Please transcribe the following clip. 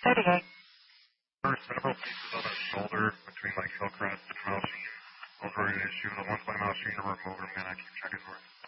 38. There's several pieces on his shoulder between like Hillcrest and Machine. Those were an issue. The ones by Machine are removed, and I keep checking for it.